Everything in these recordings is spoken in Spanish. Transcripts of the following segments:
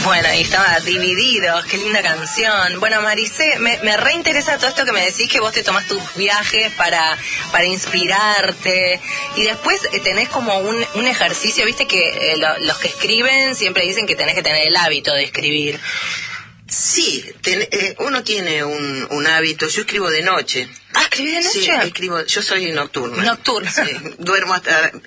Bueno, y estaba Divididos, qué linda canción. Bueno, Maricé, me reinteresa todo esto que me decís, que vos te tomás tus viajes para inspirarte, y después tenés como un ejercicio, viste que los que escriben siempre dicen que tenés que tener el hábito de escribir. Sí, uno tiene un hábito. Yo escribo de noche. Ah, ¿escribí de noche? Sí, escribo. Yo soy nocturna. Nocturna. Sí, duermo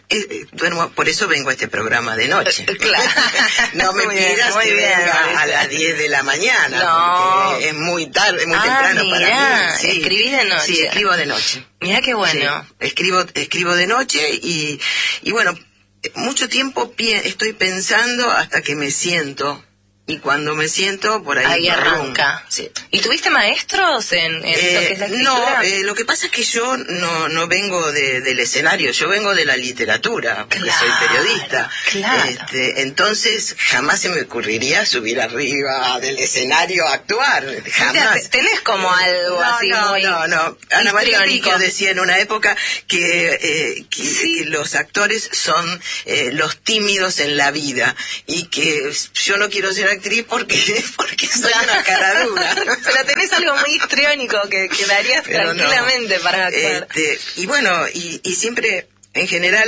por eso vengo a este programa de noche. Claro. No me pidas que venga a las 10 de la mañana, no, porque es muy tarde, muy temprano mirá, para mí. Sí, escribí de noche. Sí, escribo de noche. Mirá qué bueno. Sí, escribo de noche y bueno, mucho tiempo estoy pensando hasta que me siento. Y cuando me siento, por ahí arranca. Sí. ¿Y tuviste maestros en lo que es la escritura? No, lo que pasa es que yo no vengo del escenario, yo vengo de la literatura, porque soy periodista. Claro. Entonces, jamás se me ocurriría subir arriba del escenario a actuar. Jamás. ¿Tenés como algo así muy No. Ana María Pico decía en una época que los actores son los tímidos en la vida, y que yo no quiero ser actriz porque soy una cara dura. Pero tenés algo muy histriónico que darías tranquilamente para actuar. Y bueno, y siempre, en general,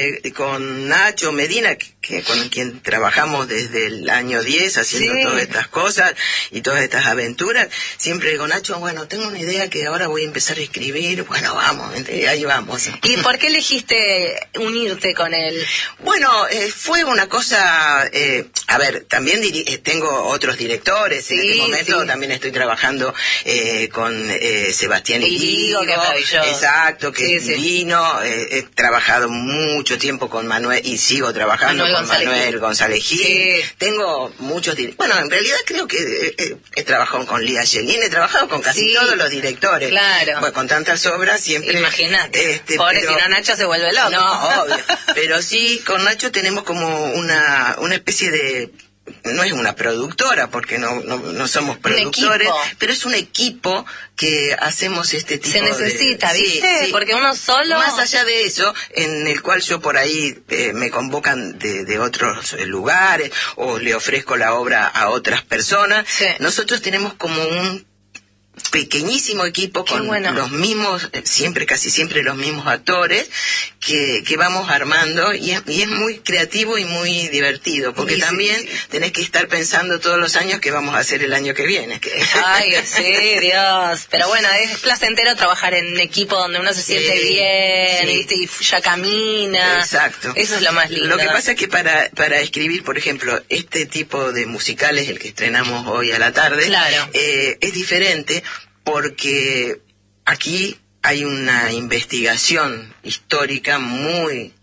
con Nacho Medina, con quien trabajamos desde el año 10 haciendo todas estas cosas y todas estas aventuras, siempre digo, Nacho, bueno, tengo una idea que ahora voy a empezar a escribir, bueno, vamos, ahí vamos. ¿Y por qué elegiste unirte con él? Bueno, fue una cosa, a ver, también tengo otros directores, en este momento también estoy trabajando con Sebastián Irigo, que es maravilloso. Exacto, que es divino, he trabajado mucho tiempo con Manuel, y sigo trabajando con Manuel González Gil. Sí. Tengo muchos bueno, en realidad creo que he trabajado con Lía Yelin, he trabajado con casi todos los directores. Claro. Bueno, con tantas obras siempre. Imagínate. Pobre, si no Nacho se vuelve loco. No, obvio. Pero sí, con Nacho tenemos como una especie de... No es una productora, porque no somos productores, pero es un equipo que hacemos este tipo de... Se necesita, ¿viste? Sí. Porque uno solo... Más allá de eso, en el cual yo por ahí me convocan de otros lugares, o le ofrezco la obra a otras personas, nosotros tenemos como un pequeñísimo equipo con los mismos, casi siempre los mismos actores que vamos armando, y es muy creativo y muy divertido, porque también tenés que estar pensando todos los años qué vamos a hacer el año que viene. Ay, sí, Dios. Pero bueno, es placentero trabajar en un equipo donde uno se siente bien, ¿viste? Y ya camina. Exacto. Eso es lo más lindo. Lo que pasa es que para escribir, por ejemplo, este tipo de musicales, el que estrenamos hoy a la tarde, es diferente, porque aquí hay una investigación histórica muy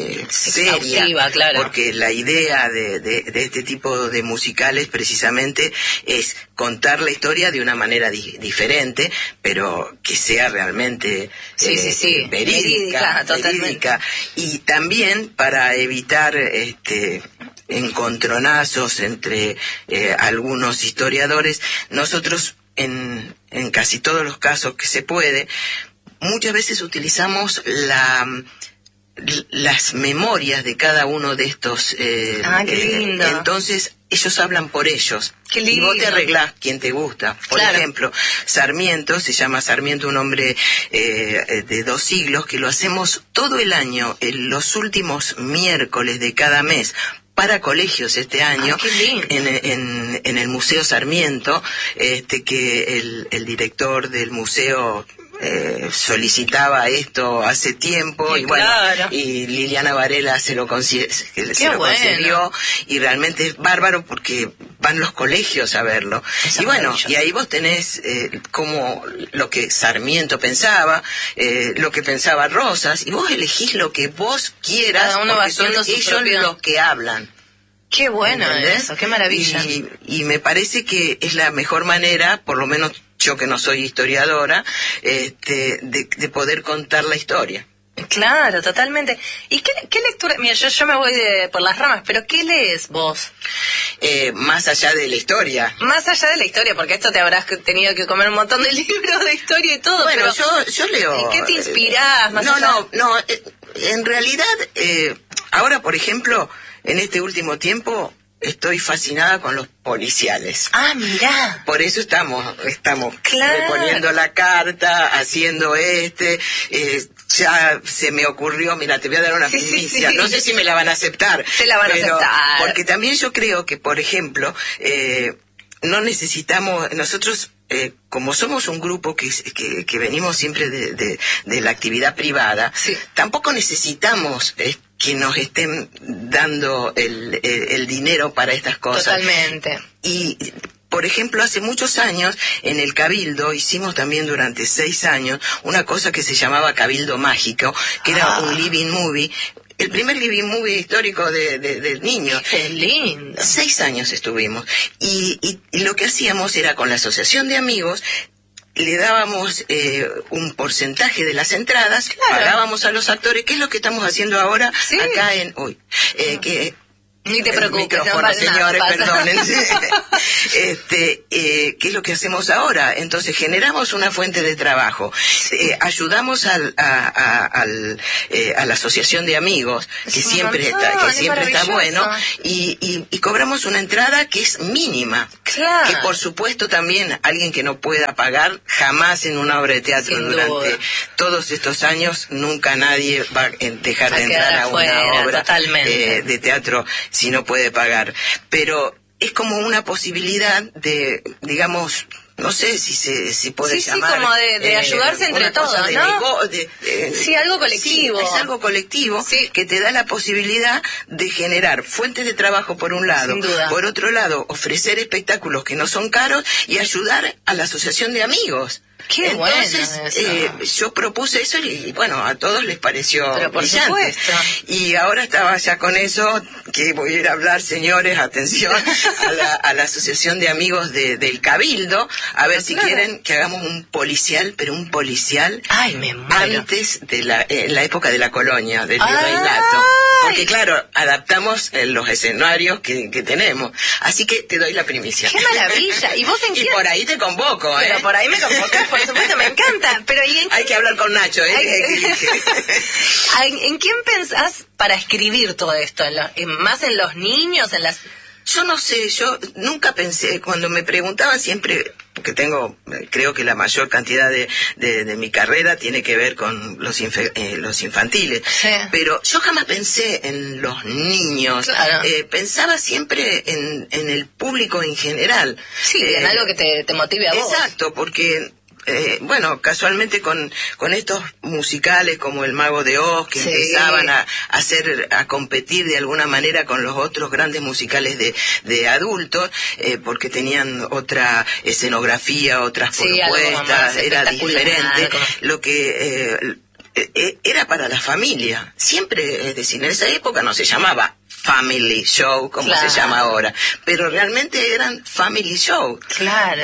seria, porque la idea de este tipo de musicales precisamente es contar la historia de una manera diferente, pero que sea realmente verídica, y también para evitar encontronazos entre algunos historiadores. Nosotros en casi todos los casos que se puede, muchas veces utilizamos las memorias de cada uno de estos. Qué lindo. Entonces ellos hablan por ellos. Qué lindo. Y vos te arreglás quien te gusta. Por ejemplo, Sarmiento, se llama Sarmiento, un hombre de 2 siglos, que lo hacemos todo el año, en los últimos miércoles de cada mes, para colegios este año, en el Museo Sarmiento, que el director del museo solicitaba esto hace tiempo, y Liliana Varela se lo concedió, y realmente es bárbaro porque van los colegios a verlo. Y ahí vos tenés como lo que Sarmiento pensaba, lo que pensaba Rosas, y vos elegís lo que vos quieras, porque son ellos los que hablan. Qué bueno eso, qué maravilla. Y me parece que es la mejor manera, por lo menos yo que no soy historiadora, de poder contar la historia. Claro, totalmente. ¿Y qué lectura? Mira, yo me voy por las ramas, pero ¿qué lees vos? Más allá de la historia. Más allá de la historia, porque esto te habrás tenido que comer un montón de libros de historia y todo. Bueno, yo leo... ¿En qué te inspirás? En realidad, ahora, por ejemplo, en este último tiempo, estoy fascinada con los policiales. Ah, mirá. Por eso estamos claro, reponiendo la carta, haciendo ya se me ocurrió, mira, te voy a dar una primicia, sí. No sé si me la van a aceptar. Te la van a aceptar. Porque también yo creo que, por ejemplo, no necesitamos, nosotros, como somos un grupo que venimos siempre de la actividad privada, sí, tampoco necesitamos que nos estén dando el dinero para estas cosas. Totalmente. Y, por ejemplo, hace muchos años, en el Cabildo, hicimos también durante 6 años, una cosa que se llamaba Cabildo Mágico, que era un living movie, el primer living movie histórico de niños. ¡Qué lindo! 6 años estuvimos. Y lo que hacíamos era, con la asociación de amigos, le dábamos un porcentaje de las entradas, claro, pagábamos a los actores, que es lo que estamos haciendo ahora, sí, acá en hoy. Ni te preocupes, micrófono, no señores, nada, perdónense. ¿Qué es lo que hacemos ahora? Entonces generamos una fuente de trabajo, ayudamos a la asociación de amigos, que siempre está bueno, y cobramos una entrada que es mínima, claro, que por supuesto también alguien que no pueda pagar, jamás en una obra de teatro durante todos estos años, nunca nadie va a dejar de entrar a una obra de teatro si no puede pagar, pero es como una posibilidad de, digamos, no sé si puede llamar... Sí, como de ayudarse entre todos, ¿no? Sí, algo colectivo. Sí, es algo colectivo, sí, que te da la posibilidad de generar fuentes de trabajo por un lado, por otro lado, ofrecer espectáculos que no son caros y ayudar a la asociación de amigos. Qué Entonces, bueno yo propuse eso y bueno, a todos les pareció brillante. Supuesto. Y ahora estaba ya con eso, que voy a ir a hablar, señores, atención, a la asociación de amigos del Cabildo, a ver si quieren que hagamos un policial, pero un policial antes de la época de la colonia, del virreinato. Porque claro, adaptamos los escenarios que tenemos. Así que te doy la primicia. ¡Qué maravilla! ¿Y vos en qué? Y por ahí te convoco, Pero por ahí me convocas, por supuesto, me encanta. Pero hay que hablar con Nacho, ¿En quién pensás para escribir todo esto? ¿Más en los niños? Yo no sé, yo nunca pensé, cuando me preguntaban siempre, porque creo que la mayor cantidad de mi carrera tiene que ver con los infantiles, sí, pero yo jamás pensé en los niños, claro, pensaba siempre en el público en general. Sí, en algo que te motive a vos. Exacto, porque... bueno, casualmente con estos musicales como El Mago de Oz, que empezaban a competir de alguna manera con los otros grandes musicales de adultos, porque tenían otra escenografía, otras propuestas, era diferente, lo que era para la familia. Siempre, es decir, en esa época no se llamaba Family Show, como se llama ahora, pero realmente eran Family Show. Claro.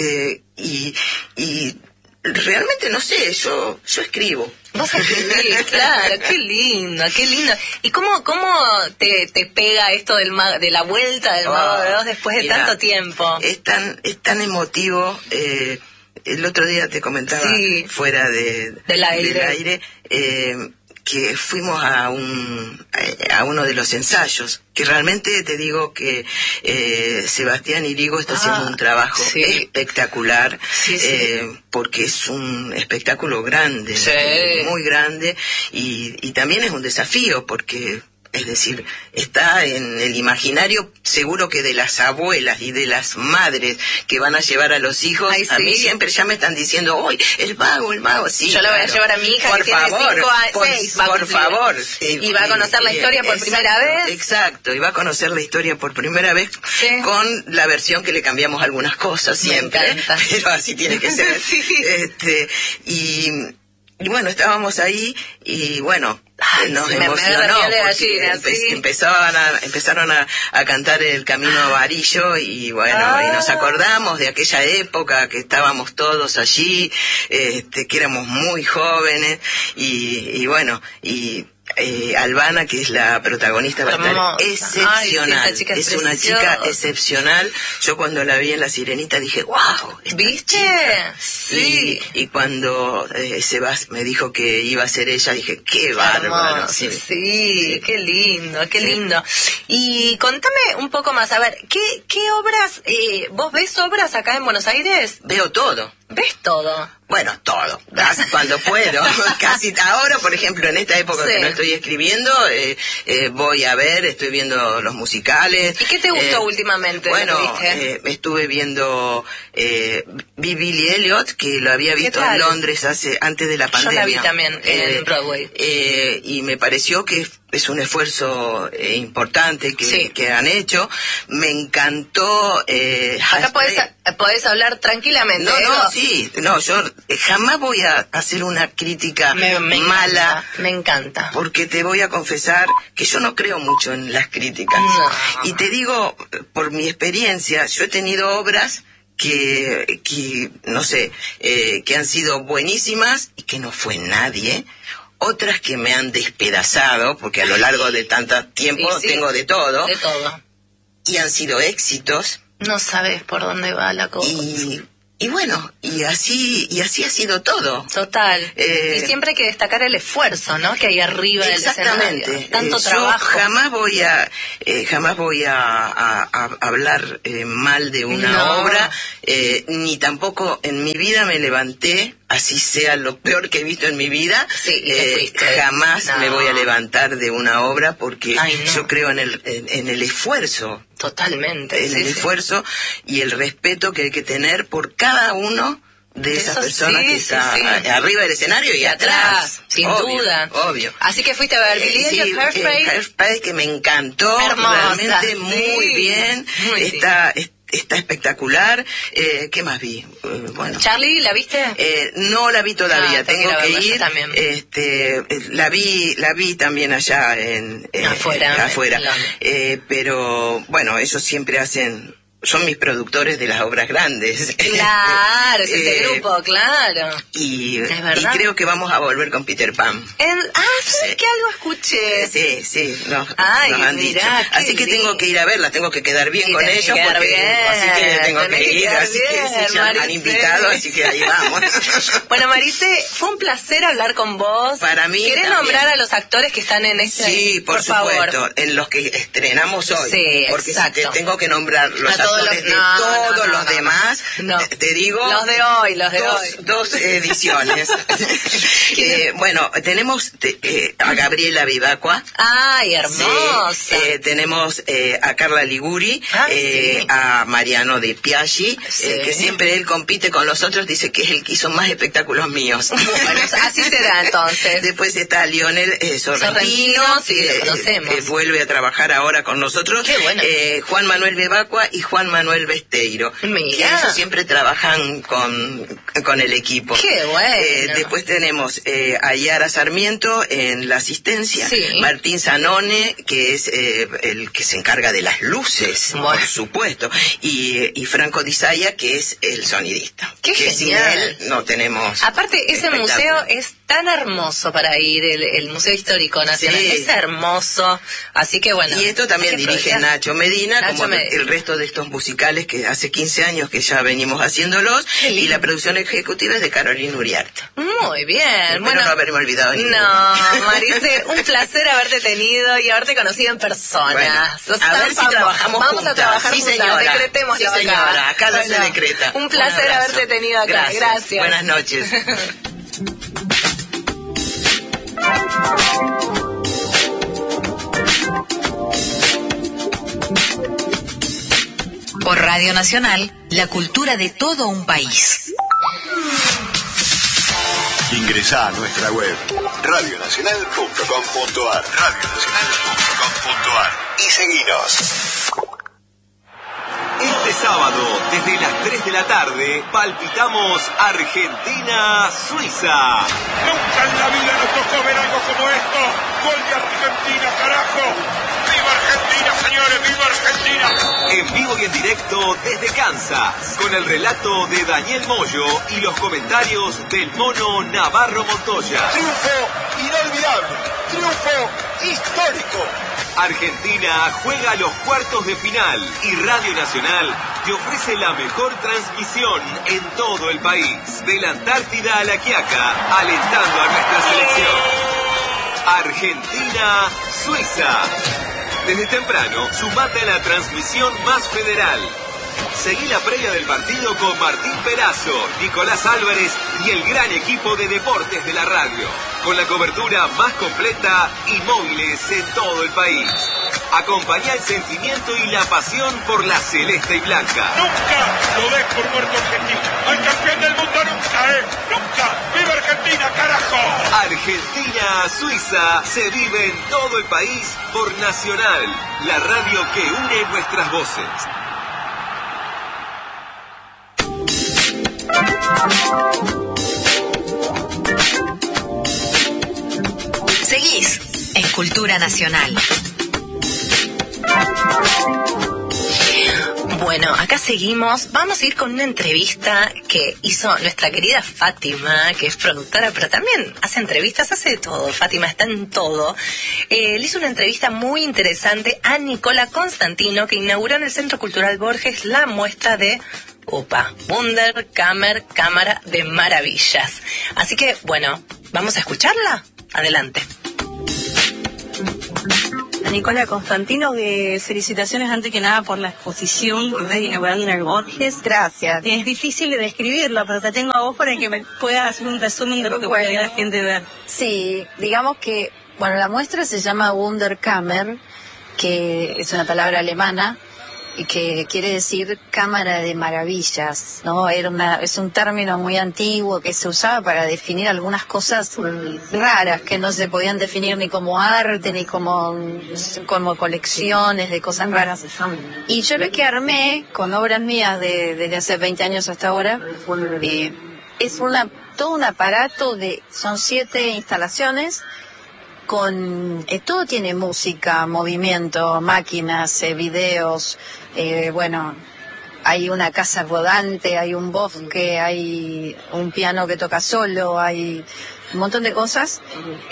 Y realmente no sé, yo escribo. Vos escribís, claro, qué lindo, qué lindo. ¿Y cómo te pega esto de la vuelta del Mago de Oz después de tanto tiempo? Es tan emotivo. El otro día te comentaba fuera del aire que fuimos a uno de los ensayos, que realmente te digo que Sebastián Irigo está haciendo un trabajo espectacular, porque es un espectáculo grande, muy grande, y también es un desafío, porque... Es decir, está en el imaginario seguro que de las abuelas y de las madres que van a llevar a los hijos. A mí siempre ya me están diciendo, hoy el mago, sí. Yo lo voy a llevar a mi hija que tiene 5 a 6. Por favor. Y va a conocer la historia por primera vez. Exacto, y va a conocer la historia por primera vez con la versión que le cambiamos algunas cosas siempre. Me encanta. Pero así tiene que ser. Y bueno, estábamos ahí y bueno... nos emocionó empezaron a cantar El Camino Amarillo y bueno, y nos acordamos de aquella época que estábamos todos allí, que éramos muy jóvenes y bueno, y Albana, que es la protagonista, va a estar excepcional. Ay, sí, es una chica excepcional. Yo cuando la vi en La Sirenita dije, wow, ¿viste? Sí. Y cuando Sebas me dijo que iba a ser ella, dije, qué bárbaro. Sí, qué lindo, qué lindo. Y contame un poco más, a ver, ¿qué obras, vos ves obras acá en Buenos Aires? Veo todo. ¿Ves todo? Bueno, todo, casi cuando puedo, casi ahora, por ejemplo, en esta época que no estoy escribiendo, voy a ver, estoy viendo los musicales. ¿Y qué te gustó últimamente? Bueno, estuve viendo, vi Billy Elliot, que lo había visto en Londres antes de la pandemia. Yo la vi también en Broadway. Y me pareció que es un esfuerzo importante que han hecho. Me encantó. Acá podés hablar tranquilamente. Yo jamás voy a hacer una crítica mala. Me encanta. Porque te voy a confesar que yo no creo mucho en las críticas. No. Y te digo, por mi experiencia, yo he tenido obras que no sé, que han sido buenísimas y que no fue nadie. Otras que me han despedazado, porque a lo largo de tanto tiempo tengo de todo. De todo. Y han sido éxitos. No sabes por dónde va la cosa. Y bueno, y así ha sido todo. Total. Y siempre hay que destacar el esfuerzo, ¿no? Que hay arriba del escenario. Exactamente. Tanto trabajo. Yo jamás voy a hablar mal de una obra, ni tampoco en mi vida me levanté, así sea lo peor que he visto en mi vida, jamás me voy a levantar de una obra porque yo creo en el esfuerzo. Totalmente. En el esfuerzo y el respeto que hay que tener por cada uno de esas personas que está arriba del escenario y atrás. Sin duda. Obvio. Así que fuiste a ver Billy Elliot, Hairspray, que me encantó. Hermosa, realmente muy bien. Está espectacular. ¿Qué más vi? Bueno. ¿Charlie, la viste? No la vi todavía, tengo que ir. También. La vi también allá afuera. Pero bueno, ellos siempre son mis productores de las obras grandes. Claro, es ese grupo, claro. Y creo que vamos a volver con Peter Pan. ¿Sabes que algo escuché? Sí, nos han dicho. Así que tengo que ir a verla, tengo que quedar bien con ellos, así que tengo que ir, así que ya han invitado, así que ahí vamos. Bueno, Maricé, fue un placer hablar con vos. Para mí ¿Querés nombrar a los actores que están en este? Sí, por supuesto, favor. En los que estrenamos hoy. Sí, porque exacto. si te tengo que nombrar los actores de todos los demás, te digo, los de hoy, dos ediciones. Bueno, tenemos a Gabriela Vivacqua. ¡Ay, hermosa! Sí, tenemos a Carla Liguri, a Mariano de Piaggi, que siempre él compite con los otros, dice que es el que hizo más espectáculos míos. Bueno, así será entonces. Después está Lionel Sorrentino, que conocemos. vuelve a trabajar ahora con nosotros. Qué bueno. Juan Manuel Vivacqua y Juan Manuel Besteiro. Mira. Que ellos siempre trabajan con el equipo. Qué bueno. Después tenemos a Yara Sarmiento en la asistencia, Martín Zanone, que es el que se encarga de las luces, por supuesto, y Franco Di Saya, que es el sonidista. Qué que genial. Sin él no tenemos. Aparte, ese museo es tan hermoso para ir, el Museo Histórico Nacional. Es hermoso, así que bueno. Y esto también dirige Nacho Medina, el resto de estos musicales que hace 15 años que ya venimos haciéndolos, y la producción ejecutiva es de Carolina Uriarte. Muy bien. Espero no haberme olvidado ninguno. No, Maricé, un placer haberte tenido y haberte conocido en persona. Bueno, a ver si trabajamos Vamos a trabajar juntas. Señora. Decretemos sí, señora. Acá no se decreta. Un placer haberte tenido acá. Gracias. Buenas noches. Por Radio Nacional, la cultura de todo un país. Ingresá a nuestra web radionacional.com.ar y seguinos. Este sábado, desde las 3 de la tarde, palpitamos Argentina-Suiza. Nunca en la vida nos tocó ver algo como esto. Gol de Argentina, carajo. ¡Viva Argentina, señores! ¡Viva Argentina! En vivo y en directo desde Kansas, con el relato de Daniel Moyo y los comentarios del mono Navarro Montoya. Triunfo inolvidable, triunfo histórico. Argentina juega los cuartos de final y Radio Nacional te ofrece la mejor transmisión en todo el país. De la Antártida a La Quiaca, alentando a nuestra selección. Argentina-Suiza. Desde temprano, sumate a la transmisión más federal. Seguí la previa del partido con Martín Perazo, Nicolás Álvarez y el gran equipo de deportes de la radio, con la cobertura más completa y móviles en todo el país. Acompañá el sentimiento y la pasión por la celeste y blanca. Nunca lo des por muerto Argentina. Al campeón del mundo nunca, nunca. ¡Viva Argentina, carajo! Argentina-Suiza se vive en todo el país por Nacional, la radio que une nuestras voces. Seguís en Cultura Nacional. Bueno, acá seguimos. Vamos a ir con una entrevista que hizo nuestra querida Fátima, que es productora, pero también hace entrevistas, hace de todo. Fátima está en todo. Le hizo una entrevista muy interesante a Nicola Constantino, que inauguró en el Centro Cultural Borges la muestra de Wunderkammer, Cámara de Maravillas. Así que, bueno, ¿vamos a escucharla? Adelante. A Nicola Constantino, felicitaciones antes que nada por la exposición que está inaugurando en el Borges. Gracias. Es difícil de describirlo, pero te tengo a vos para que me puedas hacer un resumen de lo que puede la gente ver. Sí, digamos que, bueno, la muestra se llama Wunderkammer, que es una palabra alemana y que quiere decir cámara de maravillas, ¿no? Es un término muy antiguo que se usaba para definir algunas cosas raras que no se podían definir ni como arte ni como colecciones de cosas raras. Y yo lo que armé con obras mías desde hace 20 años hasta ahora es todo un aparato son 7 instalaciones. Todo tiene música, movimiento, máquinas, videos, bueno, hay una casa rodante, hay un bosque, hay un piano que toca solo, hay un montón de cosas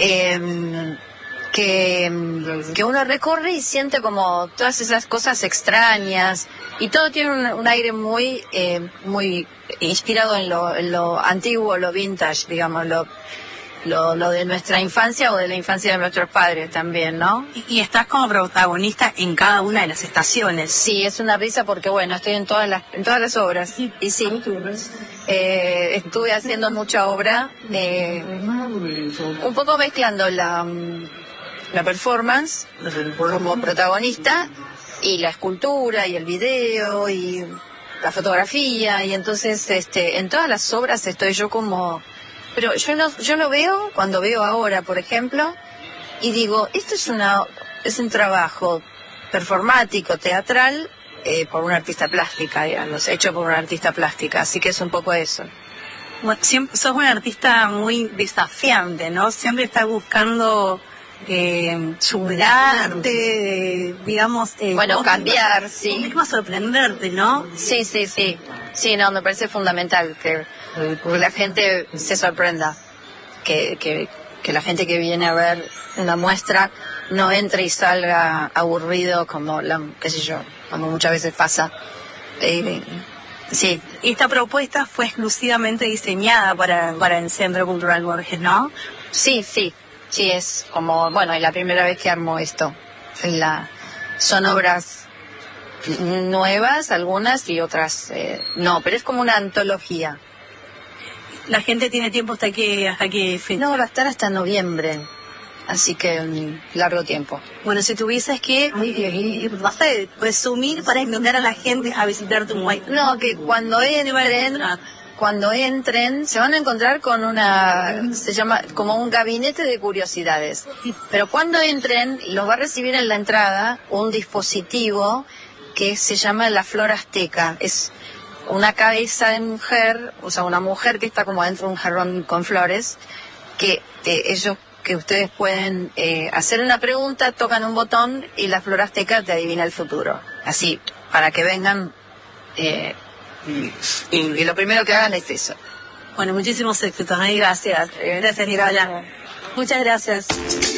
que uno recorre y siente como todas esas cosas extrañas, y todo tiene un aire muy inspirado en lo antiguo, lo vintage, digamos, lo de nuestra infancia o de la infancia de nuestros padres también, ¿no? Y estás como protagonista en cada una de las estaciones. Sí, es una risa porque, bueno, estoy en todas las obras. Y sí, estuve haciendo mucha obra, un poco mezclando la performance como protagonista y la escultura y el video y la fotografía, y entonces en todas las obras estoy yo como... Pero yo lo veo cuando veo ahora, por ejemplo, y digo, esto es un trabajo performático, teatral, por una artista plástica, digamos, hecho por una artista plástica, así que es un poco eso. Bueno, sos una artista muy desafiante, ¿no? Siempre estás buscando superarte, digamos... bueno, cambiar, sí. ¿Cómo sorprenderte, no? Sí. Sí, no, me parece fundamental que la gente se sorprenda, que la gente que viene a ver una muestra no entre y salga aburrido como como muchas veces pasa. Sí. Esta propuesta fue exclusivamente diseñada para el Centro Cultural Borges, ¿no? Sí, es como, bueno, es la primera vez que armo esto. Son obras nuevas, algunas, y otras no, pero es como una antología. La gente tiene tiempo hasta que no, va a estar hasta noviembre, así que un largo tiempo. Bueno, si tuvieses que resumir para invitar a la gente a visitar tu muestra. No, que cuando entren se van a encontrar con se llama como un gabinete de curiosidades, pero cuando entren los va a recibir en la entrada un dispositivo que se llama la flor azteca. Es una cabeza de mujer, o sea, una mujer que está como dentro de un jarrón con flores, que ustedes pueden hacer una pregunta, tocan un botón y la flor azteca te adivina el futuro. Así, para que vengan y lo primero que hagan es eso. Bueno, muchísimos éxitos. Gracias. Gracias, Nicola. Muchas gracias.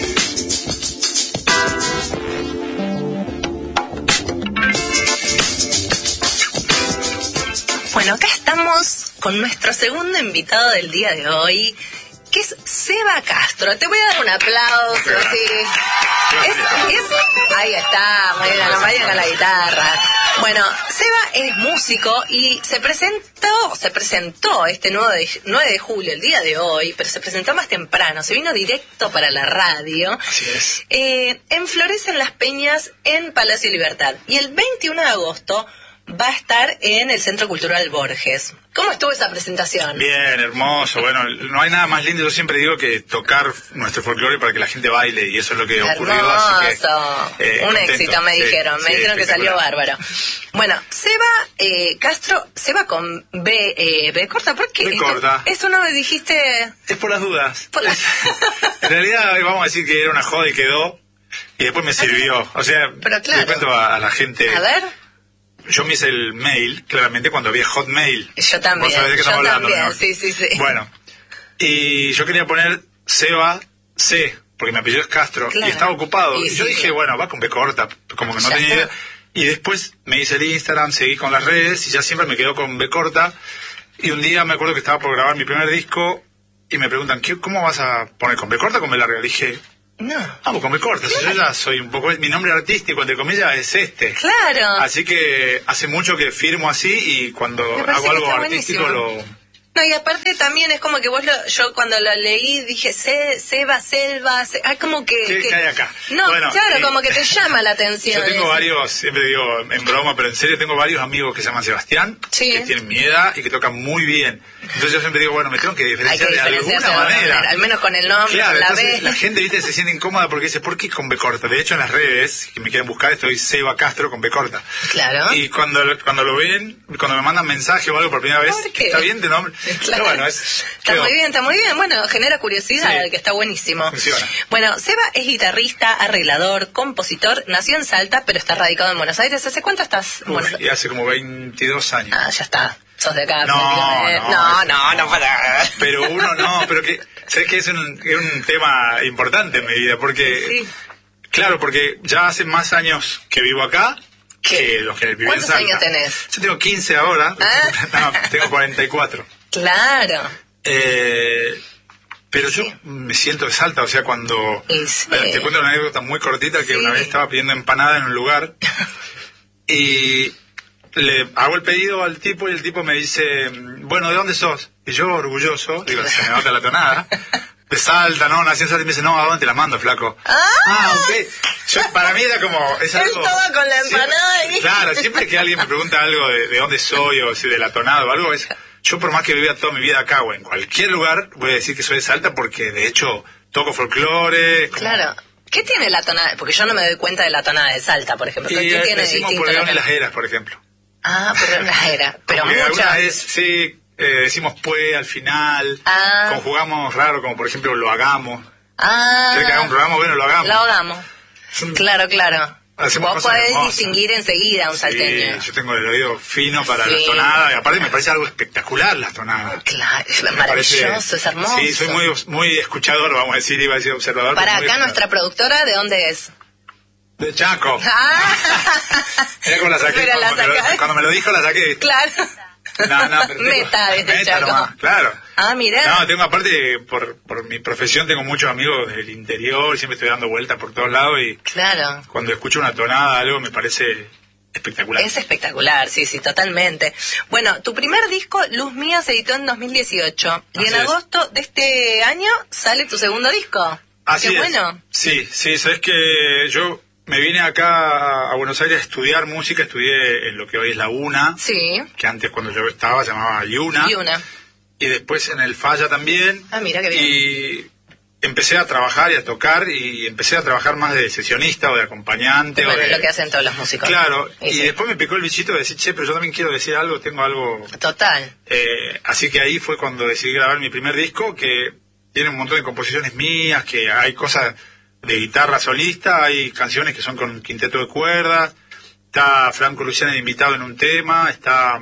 Bueno, acá estamos con nuestro segundo invitado del día de hoy, que es Seba Castro. Te voy a dar un aplauso. Sí. Ahí está, muy bien, acompaña con la guitarra. Bueno, Seba es músico y se presentó este 9 de julio, el día de hoy, pero se presentó más temprano, se vino directo para la radio. Así es. En Florecen las Peñas, en Palacio Libertad. Y el 21 de agosto va a estar en el Centro Cultural Borges. ¿Cómo estuvo esa presentación? Bien, hermoso. Bueno, no hay nada más lindo, yo siempre digo, que tocar nuestro folclore para que la gente baile, y eso es lo que ocurrió. Hermoso. Un contento. éxito, me dijeron. Me dijeron que salió bárbaro. Bueno, Seba Castro, Seba con B corta, ¿por qué? B corta. Esto no me dijiste... Es por las dudas. En realidad, vamos a decir que era una joda y quedó, y después me sirvió. O sea, pero claro, le cuento a la gente... A ver... Yo me hice el mail, claramente, cuando había Hotmail. Yo también. ¿Vos sabés de qué estamos hablando, ¿no? Sí. Bueno, y yo quería poner Seba C, porque mi apellido es Castro, claro. Y estaba ocupado. Y yo sí, dije, bueno, va con B corta, como que no tenía idea. Y después me hice el Instagram, seguí con las redes, y ya siempre me quedo con B corta. Y un día me acuerdo que estaba por grabar mi primer disco, y me preguntan, ¿cómo vas a poner, con B corta o con B larga? Le dije... No. Vamos, con B corta, si yo ya soy un poco... Mi nombre artístico, entre comillas, es este. Claro. Así que hace mucho que firmo así, y cuando hago algo artístico lo... No, y aparte también es como que yo cuando lo leí dije, Seba, Selva, como que... ¿Qué hay acá? No, bueno, claro, como que te llama la atención. Yo tengo varios, siempre digo en broma, pero en serio, tengo varios amigos que se llaman Sebastián, sí, que tienen mi edad y que tocan muy bien. Entonces yo siempre digo, bueno, me tengo que diferenciar de alguna manera. Al menos con el nombre, claro, con la B. La gente, viste, se siente incómoda porque dice, ¿por qué con B corta? De hecho, en las redes, que me quieren buscar, estoy Seba Castro con B corta. Claro. Y cuando lo ven, cuando me mandan mensaje o algo por primera vez, ¿está bien de nombre? Claro. Bueno, está muy bien. Bueno, genera curiosidad, sí, que está buenísimo. Funciona. Bueno, Seba es guitarrista, arreglador, compositor, nació en Salta, pero está radicado en Buenos Aires. ¿Hace cuánto estás? Y hace como 22 años. Ah, ya está. Sos de acá. No para. Pero pero que sé que es un tema importante en mi vida, porque sí. Claro, porque ya hace más años que vivo acá que los que viven en Salta. ¿Cuántos años tenés? Yo tengo 15 ahora. No, tengo 44. Claro. Pero yo me siento de Salta, o sea, cuando... Te cuento una anécdota muy cortita, que una vez estaba pidiendo empanada en un lugar y le hago el pedido al tipo y el tipo me dice, bueno, ¿de dónde sos? Y yo, orgulloso, digo, se me nota la tonada, de Salta, ¿no? Nací en Salta, y me dice, no, ¿a dónde te la mando, flaco? Ok. Para mí era como... Es algo, todo con la empanada siempre, claro, siempre que alguien me pregunta algo de dónde soy o si de la tonada o algo, yo por más que viva toda mi vida acá o en cualquier lugar, voy a decir que soy de Salta porque de hecho toco folclore. Claro. ¿Qué tiene la tonada? Porque yo no me doy cuenta de la tonada de Salta, por ejemplo. ¿Qué tiene decimos por León y las Heras, por ejemplo. Ah, por las Heras. Pero alguna vez, sí, decimos pues al final, conjugamos raro, como por ejemplo lo hagamos. ¿Quieres que haga un programa? Bueno, lo hagamos. Lo hagamos. Claro. Hacemos vos podés distinguir enseguida un salteño. Sí, yo tengo el oído fino para las tonadas, y aparte me parece algo espectacular las tonadas. Claro, es maravilloso, es hermoso. Sí, soy muy escuchador, vamos a decir, iba a decir observador. Para acá nuestra productora, ¿de dónde es? De Chaco. Era como la saqué, cuando me lo dijo la saqué. Claro. No, pero Meta desde Chaco. Nomás, claro. Mirá. No, tengo aparte, por mi profesión, tengo muchos amigos del interior, siempre estoy dando vueltas por todos lados y claro, cuando escucho una tonada, algo me parece espectacular. Es espectacular, sí, totalmente. Bueno, tu primer disco, Luz Mía, se editó en 2018 y en agosto de este año sale tu segundo disco. Así Qué es. Bueno. Sí, sabes que yo me vine acá a Buenos Aires a estudiar música, estudié en lo que hoy es la UNA, sí, que antes cuando yo estaba se llamaba Yuna. Y después en el Falla también. Mira qué bien. Y empecé a trabajar y a tocar, y empecé a trabajar más de sesionista o de acompañante. Bueno, lo que hacen todos los músicos. Claro, y después me picó el bichito de decir, pero yo también quiero decir algo, tengo algo... Total. Así que ahí fue cuando decidí grabar mi primer disco, que tiene un montón de composiciones mías, que hay cosas de guitarra solista, hay canciones que son con quinteto de cuerdas, Está Franco Luciani de invitado en un tema, está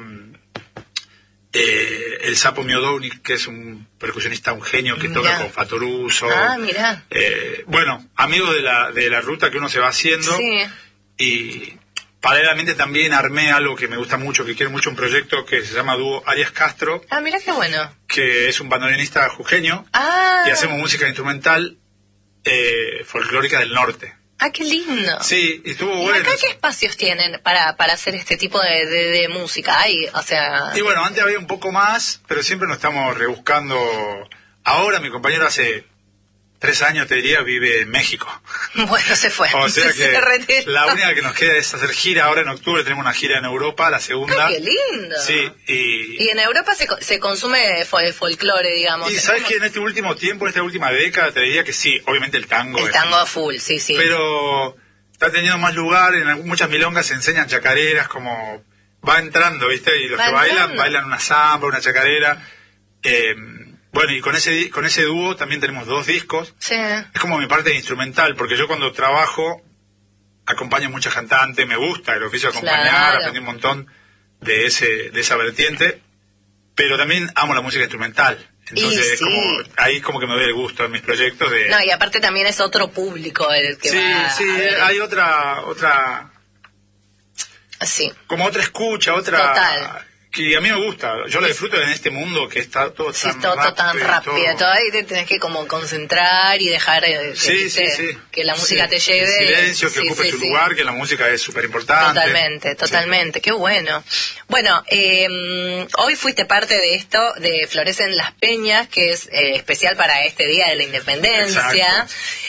el Sapo Miodownik, que es un percusionista, un genio que toca con Fatoruso. Mirá. Bueno, amigos de la ruta que uno se va haciendo. Sí. Y paralelamente también armé algo que me gusta mucho, que quiero mucho, un proyecto que se llama Dúo Arias Castro. Mirá qué bueno. Que es un bandoneonista jujeño. Y hacemos música instrumental folclórica del norte. Qué lindo. Sí, y estuvo ¿Y bueno. acá qué espacios tienen para hacer este tipo de música? Y bueno, antes había un poco más, pero siempre nos estamos rebuscando. Ahora mi compañero hace 3 años, te diría, vive en México. Bueno, se fue. O sea que la única que nos queda es hacer gira. Ahora en octubre tenemos una gira en Europa, la segunda. ¡Qué lindo! Sí, y en Europa se consume folclore, digamos. Y sabes que en este último tiempo, en esta última década, te diría que sí, obviamente el tango. El tango full, sí. Pero está teniendo más lugar, muchas milongas se enseñan chacareras, como va entrando, ¿viste? Y los que bailan una samba, una chacarera. Bueno, y con ese dúo también tenemos 2 discos. Sí. Es como mi parte instrumental, porque yo cuando trabajo acompaño a muchas cantantes, me gusta el oficio de acompañar, aprendí un montón de esa vertiente, pero también amo la música instrumental. Entonces ahí como que me doy el gusto en mis proyectos de... No, y aparte también es otro público el que va... Sí, hay otra... Sí. Como otra escucha, Total. Que a mí me gusta, yo lo disfruto en este mundo que está todo tan rápido, todo ahí te tenés que como concentrar y dejar que la música te lleve. El silencio, que ocupe su lugar, que la música es súper importante. Totalmente, qué bueno. Bueno, hoy fuiste parte de esto, de Florecen las Peñas, que es especial para este Día de la Independencia,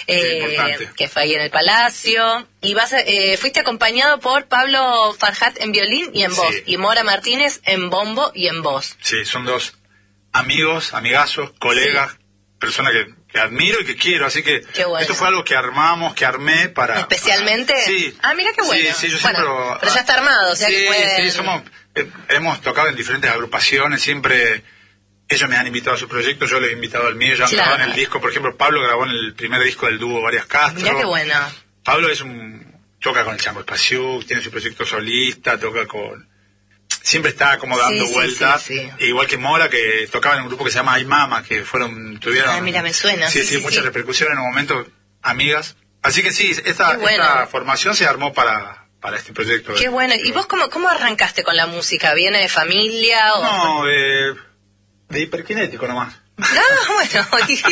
que fue ahí en el Palacio. Y fuiste acompañado por Pablo Farhat en violín y en voz, y Mora Martínez en bombo y en voz. Sí, son 2 amigazos, colegas, personas que admiro y que quiero, así que esto fue algo que armé para... ¿Especialmente? Sí. Mira qué bueno. Sí, yo siempre... Pero ya está armado, o sea que pueden... Sí, hemos tocado en diferentes agrupaciones, siempre... Ellos me han invitado a sus proyectos, yo les he invitado al mío, ya han grabado en el disco, por ejemplo, Pablo grabó en el primer disco del dúo Arias Castro. Mira qué bueno. Pablo toca con el Chango Espaciú, tiene su proyecto solista, siempre está como dando vueltas, igual que Mora, que tocaba en un grupo que se llama Ay Mama, que tuvieron... mira, me suena. Sí, mucha repercusión en un momento, amigas. Así que sí, esta formación se armó para este proyecto. Qué bueno. ¿Y vos cómo arrancaste con la música? ¿Viene de familia o...? No, de hiperkinético nomás. Bueno.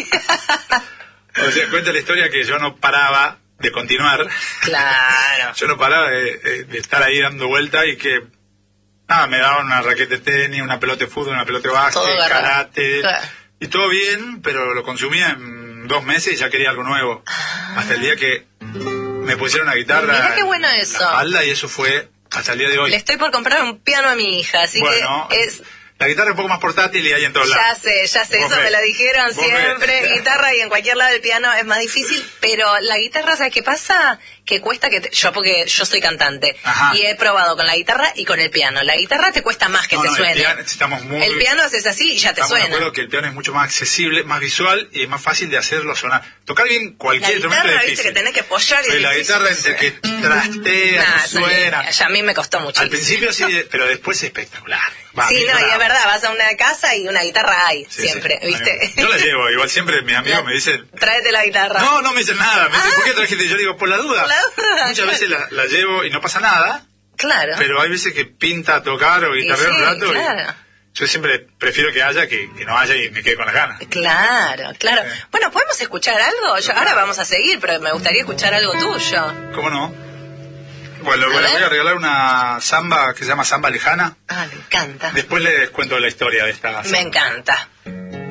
O sea, cuenta la historia que yo no paraba de continuar. Claro. Yo no paraba de estar ahí dando vuelta y que me daban una raqueta de tenis, una pelota de fútbol, una pelota de básquet, karate, y todo bien, pero lo consumía en 2 meses y ya quería algo nuevo. Hasta el día que me pusieron una guitarra Mirá qué bueno eso. en la espalda, y eso fue hasta el día de hoy. Le estoy por comprar un piano a mi hija, así que es... La guitarra es un poco más portátil y hay en todos lados. Ya sé, eso me lo dijeron siempre. Guitarra y en cualquier lado del piano es más difícil, pero la guitarra, ¿sabes qué pasa? Que cuesta porque yo soy cantante. Y he probado con la guitarra y con el piano. La guitarra te cuesta más que te suene. El piano haces así y ya te suena. Yo creo que el piano es mucho más accesible, más visual y es más fácil de hacerlo sonar. Tocar bien cualquier instrumento es difícil. Viste que tenés que apoyar y la guitarra entre que trastea, suena. A mí me costó mucho. Al principio sí, pero después es espectacular. Y es verdad, vas a una casa y una guitarra hay, siempre, ¿viste? Yo la llevo, igual siempre mis amigos me dicen... Tráete la guitarra. No me dicen nada, me dicen, ¿por qué trajiste? Yo digo, por la duda. Muchas veces la llevo y no pasa nada. Claro. Pero hay veces que pinta tocar o guitarrear un rato. Claro. Yo siempre prefiero que haya que no haya y me quede con las ganas. Claro. Bueno, ¿podemos escuchar algo? Ahora vamos a seguir, pero me gustaría escuchar algo tuyo. ¿Cómo no? Bueno, voy a regalar una samba que se llama Samba Lejana. Me encanta. Después les cuento la historia de esta samba. Me encanta.